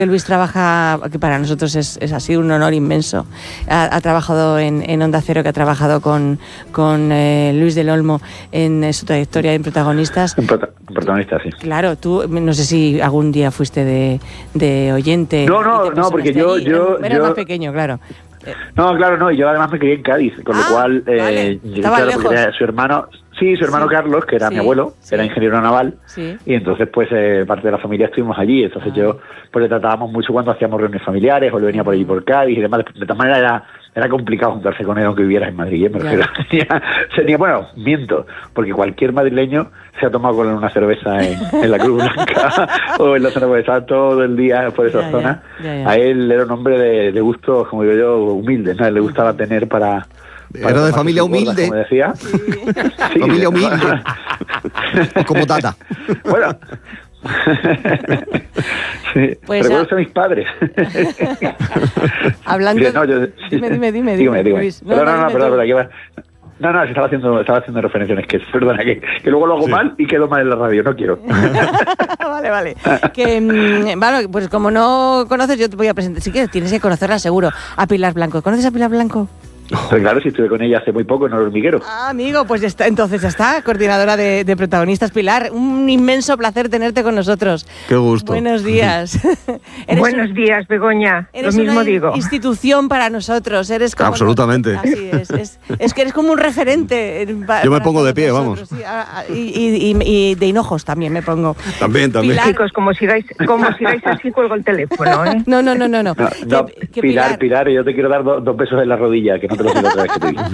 Luis trabaja, que para nosotros es así un honor inmenso. Ha trabajado en Onda Cero, que ha trabajado con Luis del Olmo en su trayectoria en protagonistas. Un protagonista, sí. Claro, tú no sé si algún día fuiste de oyente. No, porque yo era más pequeño, claro. No, claro, no, y yo además me crié en Cádiz, con lo cual, vale. claro, porque era su hermano Carlos, que era mi abuelo, era ingeniero naval, y entonces pues parte de la familia estuvimos allí, entonces yo pues le tratábamos mucho cuando hacíamos reuniones familiares, o le venía por allí por Cádiz y demás. De todas maneras era complicado juntarse con él aunque vivieras en Madrid, me refiero. Bueno, miento, porque cualquier madrileño se ha tomado con él una cerveza en la Cruz Blanca o en la zona, porque estaba todo el día por esa zona. A él era un hombre de gustos, como digo yo, humildes, ¿no? A él le gustaba tener para era de familia humilde. Como decía. Sí, familia humilde. Como Tata. Bueno. Sí. Pues recuerdo a mis padres. Hablando. Dime. Luis. Perdón. No, estaba haciendo referencias, perdona, que luego lo hago mal y quedo mal en la radio, no quiero. Vale. Bueno, pues como no conoces, yo te voy a presentar. Sí que tienes que conocerla seguro. A Pilar Blanco. ¿Conoces a Pilar Blanco? Pues claro, si estuve con ella hace muy poco en El Hormiguero. Amigo, pues entonces ya está, coordinadora de protagonistas. Pilar, un inmenso placer tenerte con nosotros. Qué gusto. Buenos días. Buenos días, Begoña. Eres lo mismo una digo. Institución para nosotros. Eres como absolutamente. Así es que eres como un referente. Yo me pongo de pie, vamos. Sí, y de hinojos también me pongo. También. Pilar. Chicos, como sigáis así, cuelgo el teléfono, ¿eh? No. Pilar, yo te quiero dar dos besos en la rodilla, que no te lo digo otra vez que te digo.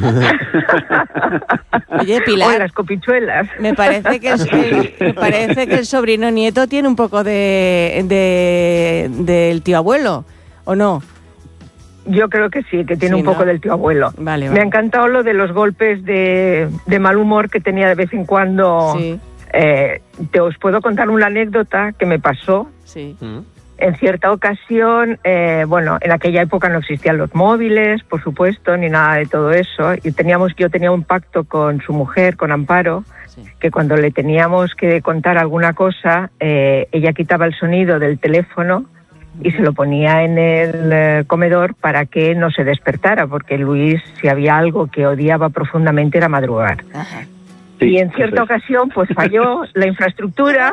Oye, Pilar. O las copichuelas. Me parece que el sobrino nieto tiene un poco del tío abuelo, ¿o no? Yo creo que sí, que tiene un poco del tío abuelo. Vale. Me ha encantado lo de los golpes de mal humor que tenía de vez en cuando. Sí. Os puedo contar una anécdota que me pasó. Sí. En cierta ocasión, en aquella época no existían los móviles, por supuesto, ni nada de todo eso. Y yo tenía un pacto con su mujer, con Amparo, que cuando le teníamos que contar alguna cosa, ella quitaba el sonido del teléfono y se lo ponía en el comedor para que no se despertara, porque Luis, si había algo que odiaba profundamente, era madrugar. Ajá. Sí, y en cierta ocasión, pues falló la infraestructura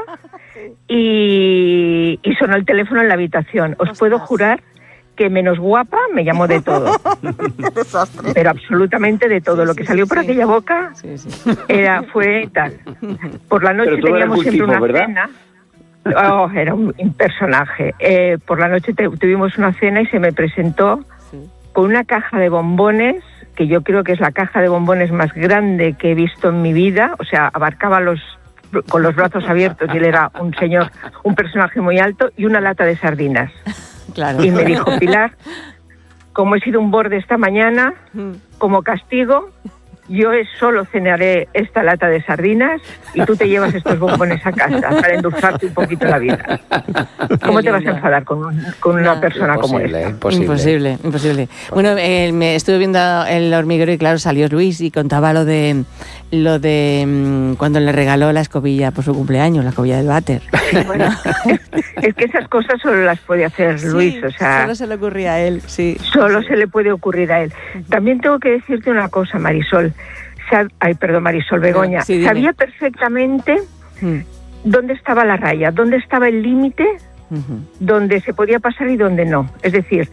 y sonó el teléfono en la habitación. Os puedo jurar que menos guapa me llamó de todo. Pero absolutamente de todo. Lo que salió por aquella boca fue tal. Por la noche teníamos siempre una cena. Era un personaje. Por la noche tuvimos una cena y se me presentó con una caja de bombones, que yo creo que es la caja de bombones más grande que he visto en mi vida. O sea, abarcaba con los brazos abiertos, y él era un personaje muy alto, y una lata de sardinas. Claro. Y me dijo: Pilar, como he sido un borde esta mañana, como castigo, yo solo cenaré esta lata de sardinas y tú te llevas estos bombones a casa para endulzarte un poquito la vida. ¿Cómo te vas a enfadar con una persona como esta? Imposible. Bueno, me estuve viendo El Hormiguero y claro, salió Luis y contaba lo de cuando le regaló la escobilla por su cumpleaños, la escobilla del váter. Sí, bueno, es que esas cosas solo las puede hacer Luis, o sea... Solo se le ocurría a él, sí. Solo se le puede ocurrir a él. También tengo que decirte una cosa, Marisol. Begoña. Sí, sabía perfectamente dónde estaba la raya, dónde estaba el límite, dónde se podía pasar y dónde no. Es decir,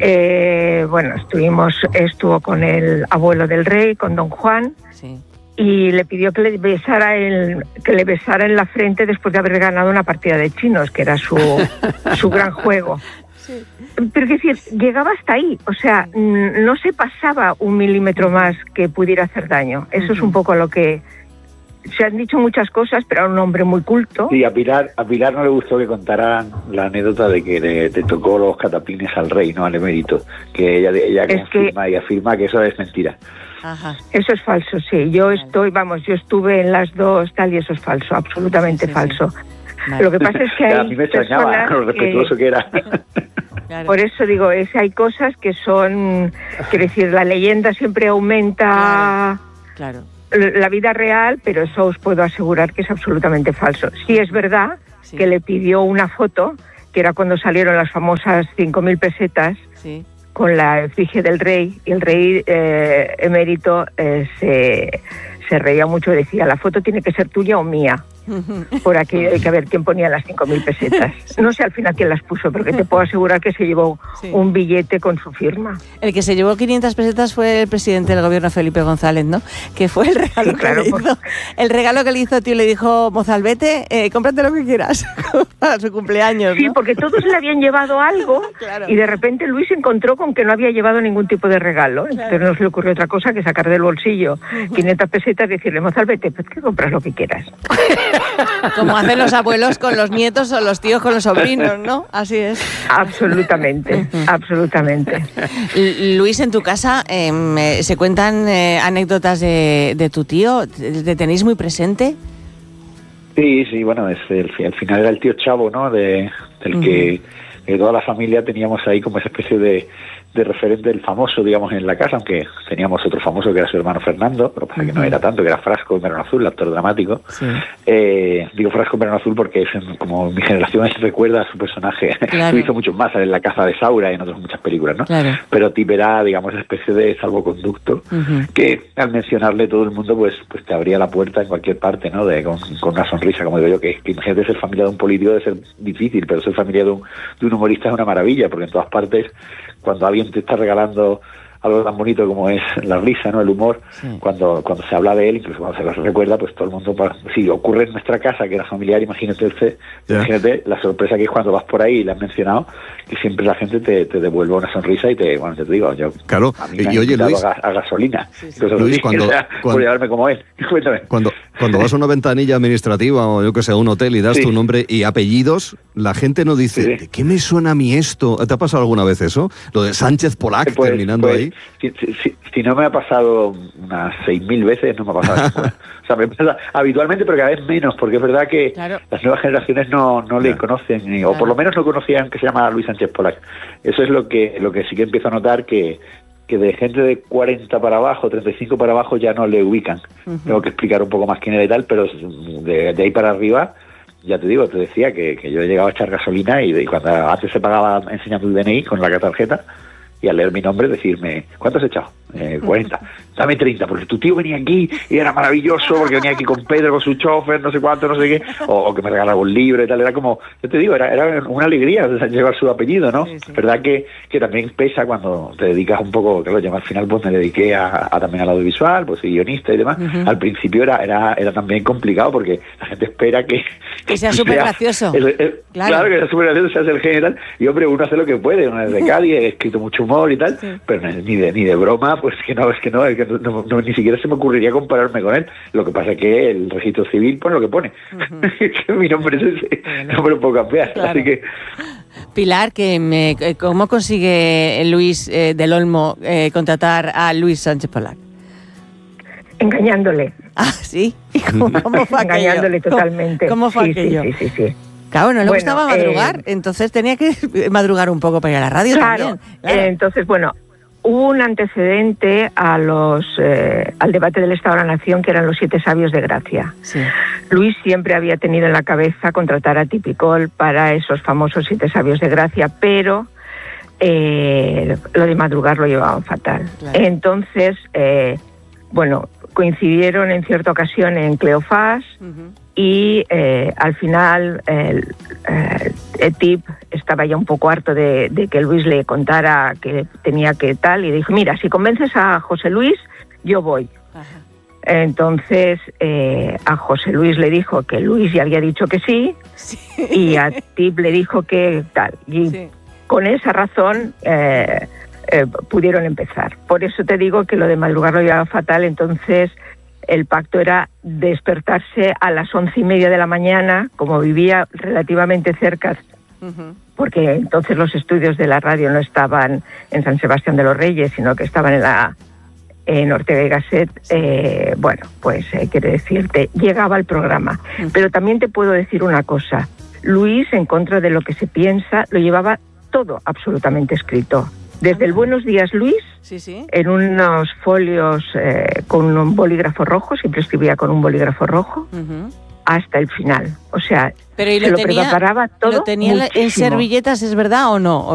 estuvo con el abuelo del rey, con don Juan, y le pidió que le besara en la frente después de haber ganado una partida de chinos, que era su gran juego. Sí. Pero es decir, llegaba hasta ahí, o sea, no se pasaba un milímetro más que pudiera hacer daño. Eso es un poco lo que... Se han dicho muchas cosas, pero era un hombre muy culto. Sí, a Pilar no le gustó que contaran la anécdota de que le tocó los cataplines al rey, no al emérito, que ella confirma y afirma que eso es mentira. Ajá. Eso es falso, sí. Yo estuve en las dos, tal, y eso es falso, absolutamente falso. Vale. Lo que pasa es que hay a mí me extrañaba lo respetuoso que era. Claro. Por eso digo, hay cosas que son... Quiero decir, la leyenda siempre aumenta la vida real, pero eso os puedo asegurar que es absolutamente falso. Sí es verdad que le pidió una foto, que era cuando salieron las famosas 5.000 pesetas, sí, con la efigie del rey, y el rey emérito se reía mucho y decía, la foto tiene que ser tuya o mía. Por aquí hay que ver quién ponía las 5.000 pesetas. No sé al final quién las puso, pero que te puedo asegurar que se llevó un billete con su firma. El que se llevó 500 pesetas fue el presidente del gobierno, Felipe González, ¿no? Que fue el regalo que le hizo. El regalo que le hizo, tío, le dijo, Mozalbete, cómprate lo que quieras para su cumpleaños, ¿no? Sí, porque todos le habían llevado algo y de repente Luis se encontró con que no había llevado ningún tipo de regalo. Entonces no se le ocurrió otra cosa que sacar del bolsillo 500 pesetas y decirle, Mozalbete, pues que compras lo que quieras. Como hacen los abuelos con los nietos o los tíos con los sobrinos, ¿no? Así es. Absolutamente, absolutamente. Luis, en tu casa se cuentan anécdotas de tu tío. ¿Te tenéis muy presente? Sí, bueno, al final era el tío Chavo, ¿no? Del que toda la familia teníamos ahí como esa especie de referente del famoso, digamos, en la casa, aunque teníamos otro famoso que era su hermano Fernando, pero pasa que no era tanto, que era Frasco en Verano Azul, el actor dramático. Sí. Digo Frasco en Verano Azul porque como mi generación recuerda a su personaje. Claro. Lo hizo mucho más en La Caza de Saura y en otras muchas películas, ¿no? Claro. Pero Tip era, digamos, esa especie de salvoconducto que al mencionarle todo el mundo pues te abría la puerta en cualquier parte, ¿no? Con una sonrisa, como digo yo, que imagínate ser familia de un político debe ser difícil, pero ser familia de un humorista es una maravilla, porque en todas partes, cuando alguien te está regalando algo tan bonito como es la risa, ¿no? El humor, cuando se habla de él, incluso cuando se lo recuerda, pues todo el mundo, si ocurre en nuestra casa, que era familiar, imagínate la sorpresa que es cuando vas por ahí y le has mencionado, que siempre la gente te devuelve una sonrisa y te digo, yo claro, a mí me han invitado Luis, a gasolina. Luis, cuando llevarme como él. Cuéntame. Cuando vas a una ventanilla administrativa o yo que sé, a un hotel y das tu nombre y apellidos, la gente no dice, ¿de qué me suena a mí esto? ¿Te ha pasado alguna vez eso? Lo de Sánchez Polac terminando ahí. Si no me ha pasado unas 6.000 veces, no me ha pasado. O sea, me pasa habitualmente, pero cada vez menos, porque es verdad que las nuevas generaciones no le conocen, o por lo menos no conocían que se llama Luis Sánchez Polac. Eso es lo que sí que empiezo a notar, que de gente de 40 para abajo, 35 para abajo ya no le ubican. Tengo que explicar un poco más quién era y tal, pero de ahí para arriba, ya te decía que yo he llegado a echar gasolina y cuando antes se pagaba enseñando el DNI con la tarjeta, y al leer mi nombre decirme, ¿cuánto has echado? 40. Dame 30, porque tu tío venía aquí y era maravilloso, porque venía aquí con Pedro, con su chofer, no sé cuánto, no sé qué, o que me regalaba un libro y tal. Era como, yo te digo, era una alegría llevar su apellido, ¿no? Sí. Verdad que también pesa cuando te dedicas un poco, claro, yo al final pues me dediqué también al audiovisual, pues soy guionista y demás. Al principio era también complicado, porque la gente espera que sea súper gracioso. Claro, que sea súper gracioso, seas el genio y tal. Y hombre, uno hace lo que puede, uno es de Cádiz, he escrito mucho humor y tal, pero ni de broma, pues que no, ni siquiera se me ocurriría compararme con él. Lo que pasa es que el registro civil pone lo que pone. Mi nombre no me lo puedo cambiar. Claro. Así que... Pilar, ¿cómo consigue Luis del Olmo contratar a Luis Sánchez Polac? Engañándole. Ah, ¿sí? ¿Cómo fue aquello? Engañándole totalmente. ¿Cómo fue aquello? Sí. Claro, no le gustaba madrugar, entonces tenía que madrugar un poco para ir a la radio también. Claro. Entonces, hubo un antecedente al debate del Estado de la Nación, que eran los 7 sabios de Gracia. Sí. Luis siempre había tenido en la cabeza contratar a Tipicol para esos famosos 7 sabios de Gracia, pero lo de madrugar lo llevaban fatal. Claro. Entonces, coincidieron en cierta ocasión en Cleofás, y al final Tip estaba ya un poco harto de que Luis le contara que tenía que tal, y dijo, mira, si convences a José Luis, yo voy. Ajá. Entonces a José Luis le dijo que Luis ya había dicho que sí. Y a Tip le dijo que tal. Y con esa razón pudieron empezar. Por eso te digo que lo de madrugar lo llevaba fatal. Entonces el pacto era despertarse a las 11:30 de la mañana, como vivía relativamente cerca, porque entonces los estudios de la radio no estaban en San Sebastián de los Reyes, sino que estaban en Ortega y Gasset. Quiero decirte, llegaba el programa. Pero también te puedo decir una cosa, Luis, en contra de lo que se piensa, lo llevaba todo absolutamente escrito. Desde el Buenos Días Luis, en unos folios con un bolígrafo rojo, siempre escribía con un bolígrafo rojo, hasta el final. O sea, Pero ¿y lo tenía preparaba todo en servilletas, es verdad o no?